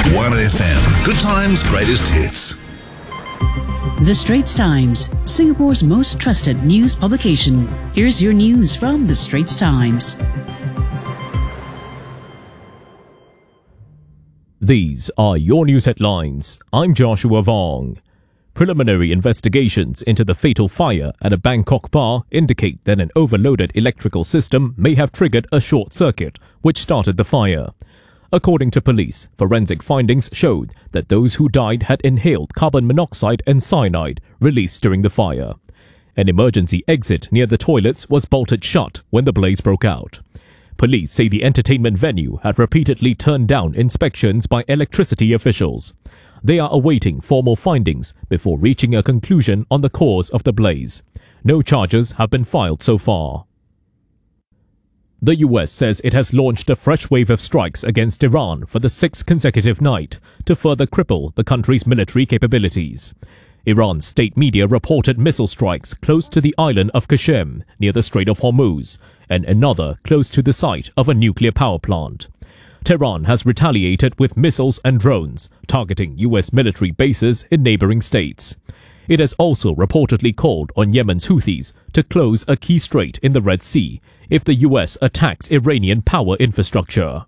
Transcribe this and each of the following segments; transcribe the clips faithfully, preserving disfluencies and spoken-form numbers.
one F M. Good times, greatest hits. The Straits Times, Singapore's most trusted news publication. Here's your news from The Straits Times. These are your news headlines. I'm Joshua Vong. Preliminary investigations into the fatal fire at a Bangkok bar indicate that an overloaded electrical system may have triggered a short circuit, which started the fire. According to police, forensic findings showed that those who died had inhaled carbon monoxide and cyanide released during the fire. An emergency exit near the toilets was bolted shut when the blaze broke out. Police say the entertainment venue had repeatedly turned down inspections by electricity officials. They are awaiting formal findings before reaching a conclusion on the cause of the blaze. No charges have been filed so far. The U S says it has launched a fresh wave of strikes against Iran for the sixth consecutive night to further cripple the country's military capabilities. Iran's state media reported missile strikes close to the island of Qashem near the Strait of Hormuz and another close to the site of a nuclear power plant. Tehran has retaliated with missiles and drones targeting U S military bases in neighboring states. It has also reportedly called on Yemen's Houthis to close a key strait in the Red Sea if the U S attacks Iranian power infrastructure.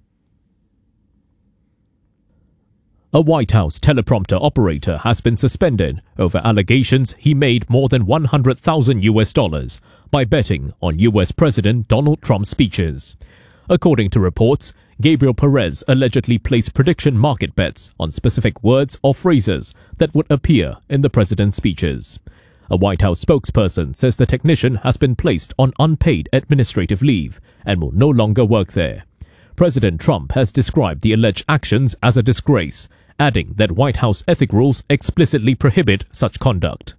A White House teleprompter operator has been suspended over allegations he made more than one hundred thousand U S dollars by betting on U S President Donald Trump's speeches. According to reports, Gabriel Perez allegedly placed prediction market bets on specific words or phrases that would appear in the president's speeches. A White House spokesperson says the technician has been placed on unpaid administrative leave and will no longer work there. President Trump has described the alleged actions as a disgrace, adding that White House ethic rules explicitly prohibit such conduct.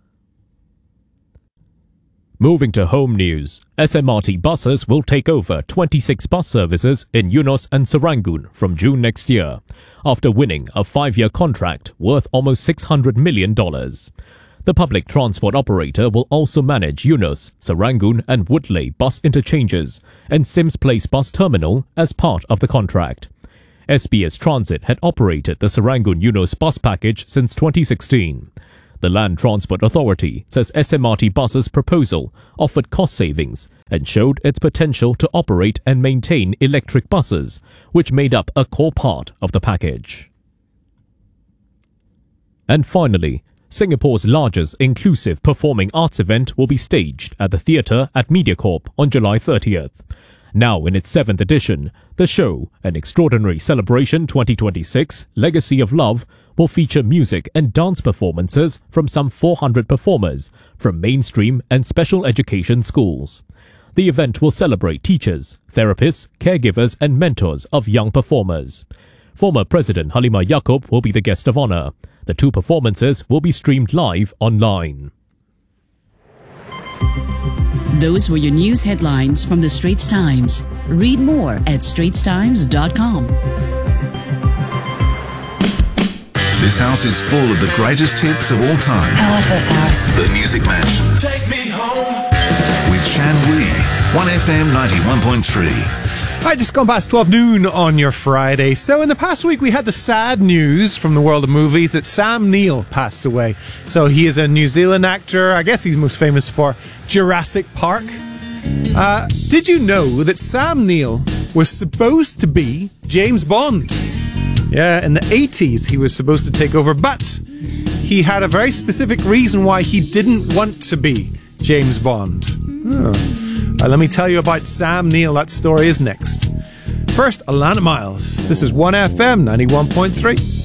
Moving to home news, S M R T buses will take over twenty-six bus services in Eunos and Serangoon from June next year, after winning a five-year contract worth almost six hundred million dollars. The public transport operator will also manage Eunos, Serangoon and Woodleigh bus interchanges and Sims Place bus terminal as part of the contract. S B S Transit had operated the Serangoon-Eunos bus package since twenty sixteen. The Land Transport Authority says S M R T buses' proposal offered cost savings and showed its potential to operate and maintain electric buses, which made up a core part of the package. And finally, Singapore's largest inclusive performing arts event will be staged at the theatre at MediaCorp on July thirtieth. Now in its seventh edition, the show, An Extraordinary Celebration twenty twenty-six, Legacy of Love, will feature music and dance performances from some four hundred performers from mainstream and special education schools. The event will celebrate teachers, therapists, caregivers and mentors of young performers. Former President Halimah Yacob will be the guest of honor. The two performances will be streamed live online. Those were your news headlines from The Straits Times. Read more at straits times dot com. This house is full of the greatest hits of all time. I love this house. The Music Mansion. Take me home. With Shan Wee. one F M ninety-one point three. Hi, just gone past twelve noon on your Friday. So in the past week we had the sad news from the world of movies that Sam Neill passed away. So he is a New Zealand actor. I guess he's most famous for Jurassic Park. Uh, did you know that Sam Neill was supposed to be James Bond? Yeah, in the eighties he was supposed to take over, but he had a very specific reason why he didn't want to be James Bond. Oh. Uh, let me tell you about Sam Neill. That story is next. First, Alana Miles. This is one F M ninety-one point three.